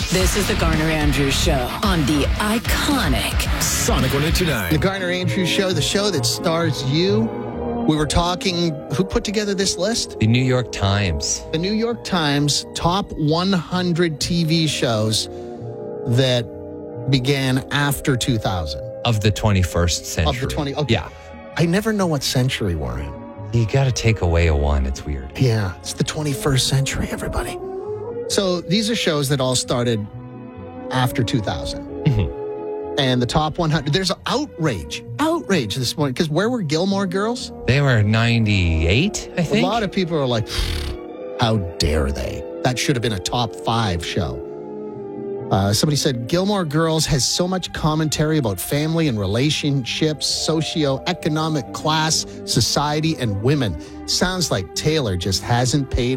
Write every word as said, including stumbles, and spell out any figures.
This is the Garner Andrews Show on the iconic Sonic one oh two nine. The Garner Andrews Show, the show that stars you. We were talking, who put together this list? The New York Times. The New York Times top one hundred T V shows that began after two thousand. Of the twenty-first century. Of the twenty, okay. Yeah. I never know what century we're in. You got to take away a one. It's weird. Yeah, it's the twenty-first century, everybody. So these are shows that all started after two thousand. Mm-hmm. And the top one hundred, there's outrage, outrage this morning. Because where were Gilmore Girls? They were ninety-eight, I think. A lot of people are like, how dare they? That should have been a top five show. Uh, somebody said, Gilmore Girls has so much commentary about family and relationships, socio-economic class, society, and women. Sounds like Taylor just hasn't paid